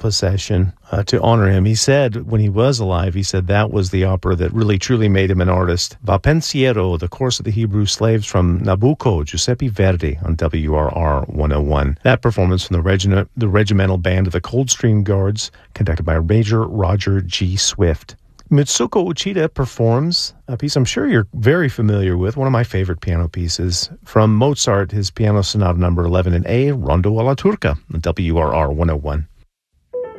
possession to honor him. He said, when he was alive, he said that was the opera that really truly made him an artist. Va Pensiero, The Course of the Hebrew Slaves from Nabucco, Giuseppe Verdi on WRR 101. That performance from the regimental band of the Coldstream Guards, conducted by Major Roger G. Swift. Mitsuko Uchida performs a piece I'm sure you're very familiar with, one of my favorite piano pieces, from Mozart, his Piano Sonata number 11 in A, Rondo alla Turca, WRR 101.